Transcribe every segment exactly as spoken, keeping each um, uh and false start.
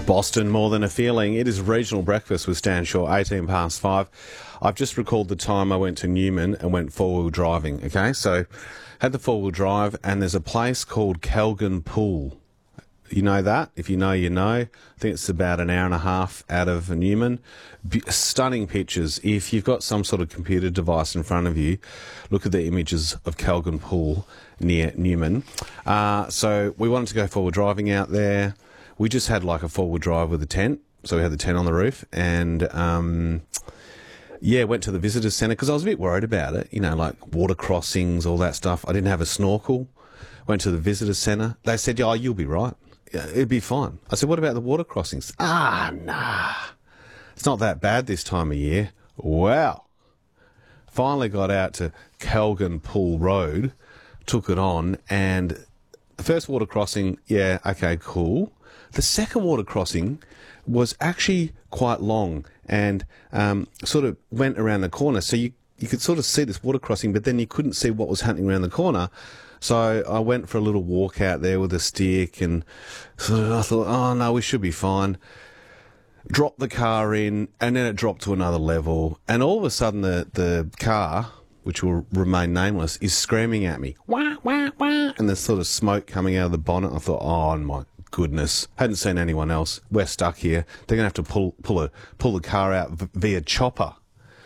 Boston, more than a feeling. It is regional breakfast with Stan Shaw, eighteen past five. I've just recalled the time I went to Newman and went four-wheel driving, okay? So, had the four-wheel drive, and there's a place called Kelgan Pool. You know that? If you know, you know. I think it's about an hour and a half out of Newman. Be- stunning pictures. If you've got some sort of computer device in front of you, look at the images of Kelgan Pool near Newman. Uh, so, we wanted to go four-wheel driving out there. We just had like a four-wheel drive with a tent. So we had the tent on the roof and, um, yeah, went to the visitors centre because I was a bit worried about it, you know, like water crossings, all that stuff. I didn't have a snorkel. Went to the visitors centre. They said, oh, you'll be right. Yeah, it'd be fine. I said, what about the water crossings? Ah, nah. It's not that bad this time of year. Wow. Finally got out to Kelgan Pool Road, took it on, and the first water crossing, yeah, okay, cool. The second water crossing was actually quite long and um, sort of went around the corner. So you, you could sort of see this water crossing, but then you couldn't see what was happening around the corner. So I went for a little walk out there with a stick and sort of I thought, oh, no, we should be fine. Dropped the car in and then it dropped to another level. And all of a sudden the, the car, which will remain nameless, is screaming at me. Wah, wah, wah. And there's sort of smoke coming out of the bonnet. I thought, oh, my goodness, hadn't seen anyone else. We're stuck here. They're going to have to pull pull a pull the car out v- via chopper.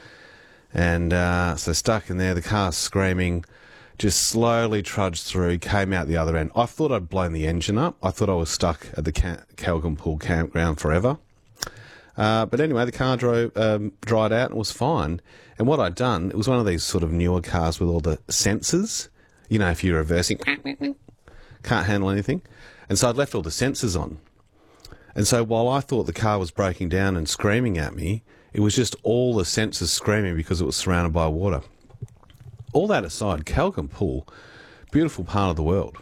And uh, so stuck in there, the car's screaming, just slowly trudged through, came out the other end. I thought I'd blown the engine up. I thought I was stuck at the Ca- Kelgan Pool campground forever. Uh, but anyway, the car drove, um, dried out and was fine. And what I'd done, it was one of these sort of newer cars with all the sensors. You know, if you're reversing, can't handle anything. And so I'd left all the sensors on. And so while I thought the car was breaking down and screaming at me, it was just all the sensors screaming because it was surrounded by water. All that aside, Kelgan Pool, beautiful part of the world.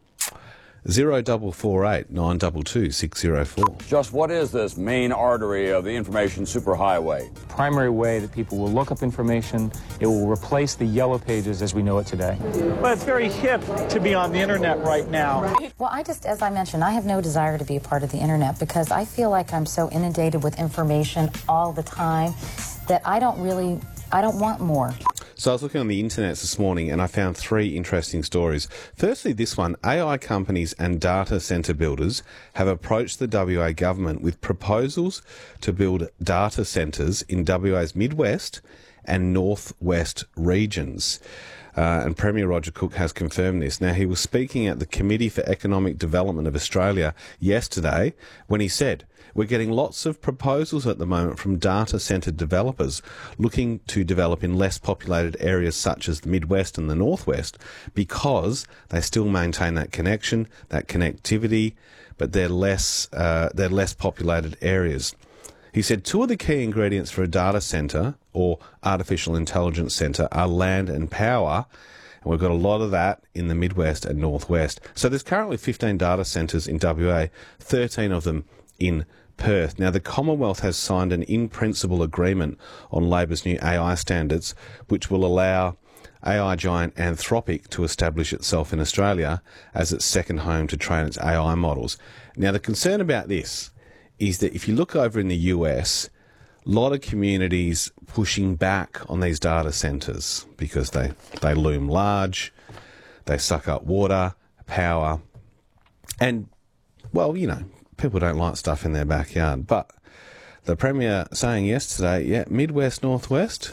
Zero double four eight nine double two six zero four. Just what is this main artery of the information superhighway? Primary way that people will look up information. It will replace the yellow pages as we know it today. Well, it's very hip to be on the internet right now. Well, I just, as I mentioned, I have no desire to be a part of the internet because I feel like I'm so inundated with information all the time that I don't really, I don't want more. So I was looking on the internet this morning and I found three interesting stories. Firstly, this one, A I companies and data centre builders have approached the W A government with proposals to build data centres in W A's Midwest and Northwest regions. Uh, and Premier Roger Cook has confirmed this. Now, he was speaking at the Committee for Economic Development of Australia yesterday when he said, we're getting lots of proposals at the moment from data centre developers looking to develop in less populated areas such as the Midwest and the Northwest because they still maintain that connection, that connectivity, but they're less, uh, they're less populated areas. He said two of the key ingredients for a data centre or artificial intelligence centre are land and power, and we've got a lot of that in the Midwest and Northwest. So there's currently fifteen data centres in W A, thirteen of them in Perth. Now, the Commonwealth has signed an in-principle agreement on Labor's new A I standards, which will allow A I giant Anthropic to establish itself in Australia as its second home to train its A I models. Now, the concern about this is that if you look over in the U S, a lot of communities pushing back on these data centres because they, they loom large, they suck up water, power, and, well, you know, people don't like stuff in their backyard. But the Premier saying yesterday, yeah, Midwest, Northwest,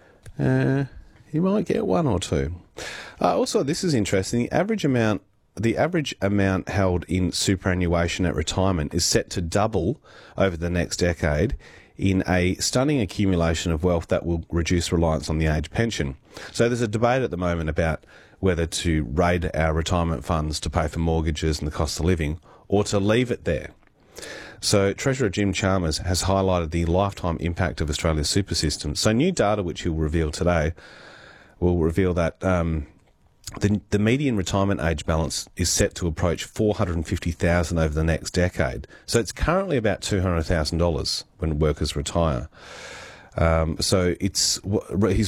uh, you might get one or two. Uh, also, this is interesting. The average amount, the average amount held in superannuation at retirement is set to double over the next decade in a stunning accumulation of wealth that will reduce reliance on the age pension. So there's a debate at the moment about whether to raid our retirement funds to pay for mortgages and the cost of living, or to leave it there. So Treasurer Jim Chalmers has highlighted the lifetime impact of Australia's super system. So new data, which he'll reveal today, will reveal that um, the, the median retirement age balance is set to approach four hundred fifty thousand dollars over the next decade. So it's currently about two hundred thousand dollars when workers retire. Um, so it's he's